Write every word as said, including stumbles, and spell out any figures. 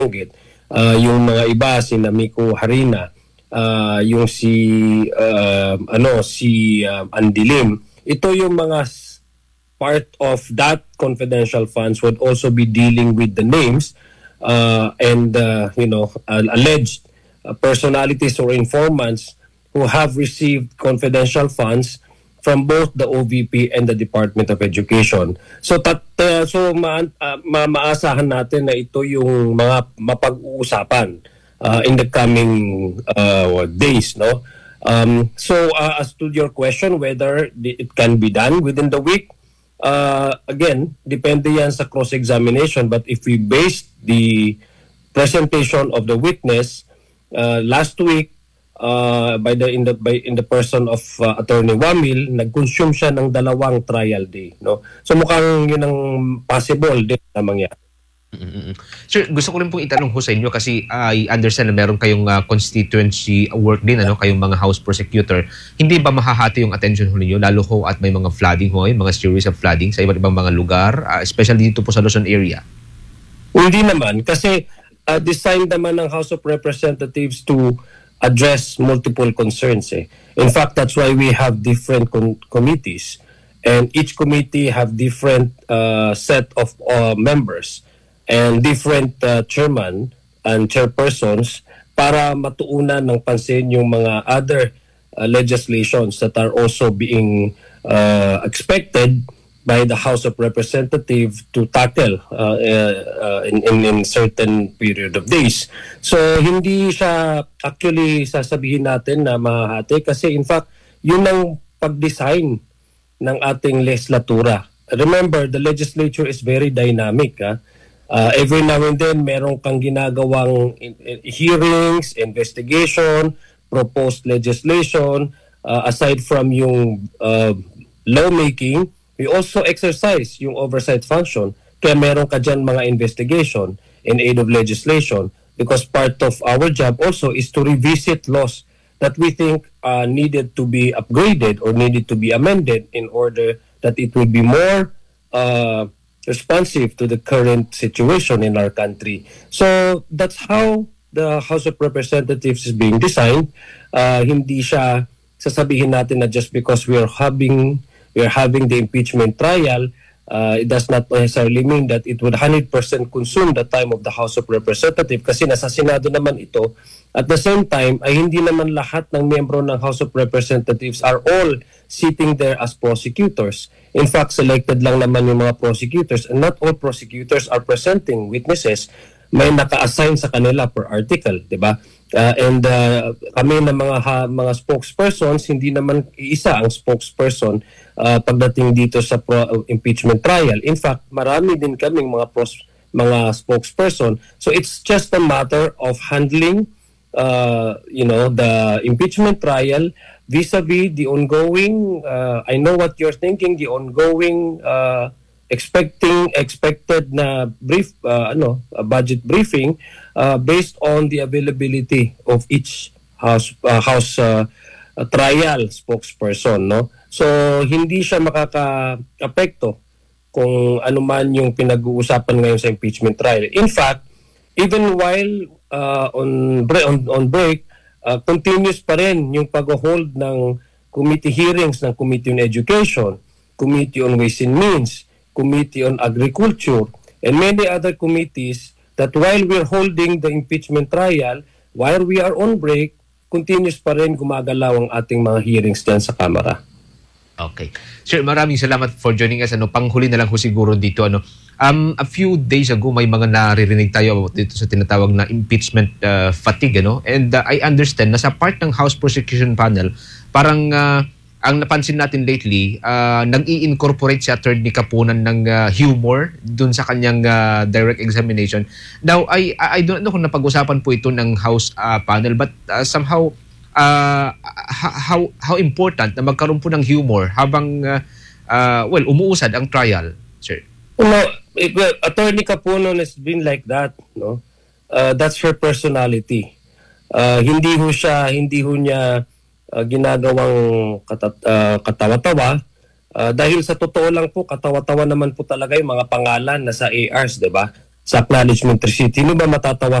uh, yung mga iba si Miko Harina, uh, yung si uh, ano si uh, Andilim. Ito yung mga part of that confidential funds would also be dealing with the names uh, and uh, you know uh, alleged uh, personalities or informants who have received confidential funds from both the O V P and the Department of Education. So tat, uh, so ma, uh, ma maasahan natin na ito yung mga mapag-uusapan uh, in the coming uh, days, no? Um, so uh, as to your question whether it can be done within the week, uh, again, depende yan sa cross-examination, but if we base the presentation of the witness uh, last week Uh, by the in the by in the person of uh, Attorney Wamil, nag-consume siya ng dalawang trial day, no? So mukhang yun ang possible din na mangyari. Mm-hmm. Sir, gusto ko rin pong itanong ho sa inyo kasi I understand na meron kayong uh, constituency work din, ano, kayong mga house prosecutor. Hindi ba mahahati yung attention ho ninyo lalo ho at may mga flooding ho, mga series of flooding sa iba't ibang mga lugar, uh, especially dito po sa Luzon area? Hindi naman kasi uh, designed naman ng House of Representatives to address multiple concerns. Eh. In fact, that's why we have different com committees, and each committee have different uh, set of uh, members and different uh, chairman and chairpersons para matuunan ng pansin yung mga other uh, legislations that are also being uh, expected by the House of Representatives to tackle uh, uh, in, in, in certain period of days. So hindi siya actually sasabihin natin na mahahati kasi in fact yun ang pag-design ng ating legislatura. Remember, the legislature is very dynamic. Ha? Uh, every now and then meron kang ginagawang in, in, hearings, investigation, proposed legislation, uh, aside from yung uh, lawmaking. We also exercise yung oversight function. Kaya meron ka dyan mga investigation in aid of legislation because part of our job also is to revisit laws that we think uh, needed to be upgraded or needed to be amended in order that it would be more uh, responsive to the current situation in our country. So that's how the House of Representatives is being designed. Uh, hindi siya sasabihin natin na just because we are having we are having the impeachment trial, uh, it does not necessarily mean that it would one hundred percent consume the time of the House of Representatives kasi nasa Senado naman ito. At the same time, ay hindi naman lahat ng miyembro ng House of Representatives are all sitting there as prosecutors. In fact, selected lang naman yung mga prosecutors and not all prosecutors are presenting witnesses. May naka-assign sa kanila per article, di ba? Uh, and uh, kami na mga ha, mga spokespersons, hindi naman isa ang spokesperson uh, pagdating dito sa pro, uh, impeachment trial. In fact, marami din kaming mga pros, mga spokesperson. So it's just a matter of handling uh, you know, the impeachment trial vis-a-vis the ongoing uh, I know what you're thinking, the ongoing uh, expecting expected na brief uh, ano a budget briefing uh, based on the availability of each house uh, house uh, uh, trial spokesperson, no. So hindi siya makaka-apekto kung ano man yung pinag-uusapan ngayon sa impeachment trial. In fact, even while uh, on, on on break uh, continuous pa rin yung pag-hold ng committee hearings ng Committee on Education, Committee on Ways and Means, Committee on Agriculture, and many other committees that while we're holding the impeachment trial, while we are on break, continuous pa rin gumagalaw ang ating mga hearings dyan sa Kamara. Okay. Sir, maraming salamat for joining us. Ano, panghuli na lang ho siguro dito. Ano, um, a few days ago, may mga naririnig tayo about dito sa tinatawag na impeachment uh, fatigue. Ano? And uh, I understand na sa part ng House Prosecution Panel, parang uh, ang napansin natin lately, uh, nag-i-incorporate si Attorney Kapunan ng uh, humor dun sa kanyang uh, direct examination. Now, I, I don't know kung napag-usapan po ito ng House uh, panel, but uh, somehow, uh, how how important na magkaroon po ng humor habang, uh, uh, well, umuusad ang trial, sir? No, it, well, Attorney Kapunan has been like that, no? Uh, that's her personality. Uh, hindi ho siya, hindi ho niya Uh, ginagawang katat, uh, katawa-tawa uh, dahil sa totoo lang po katawa-tawa naman po talaga yung mga pangalan na sa A Rs, 'di ba? sa acknowledgement receipt. Sino ba matatawa